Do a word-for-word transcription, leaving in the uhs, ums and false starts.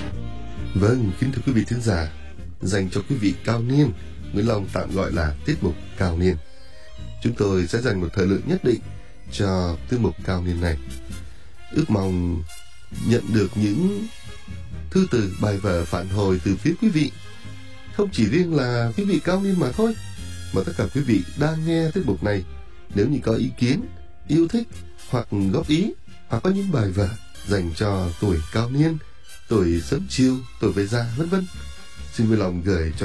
Vâng, kính thưa quý vị thính giả, dành cho quý vị cao niên, Nguyễn Long tạm gọi là tiết mục cao niên. Chúng tôi sẽ dành một thời lượng nhất định cho tiết mục cao niên này. Ước mong nhận được những thư từ, bài vở phản hồi từ phía quý vị. Không chỉ riêng là quý vị cao niên mà thôi, mà tất cả quý vị đang nghe tiết mục này, nếu như có ý kiến, yêu thích hoặc góp ý, hoặc có những bài vở dành cho tuổi cao niên, tuổi sớm chiều, tuổi về già, vân vân, xin vui lòng gửi cho